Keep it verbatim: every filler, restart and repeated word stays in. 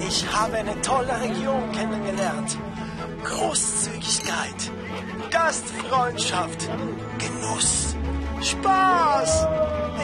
Ich habe eine tolle Region kennengelernt. Großzügigkeit, Gastfreundschaft, Genuss, Spaß.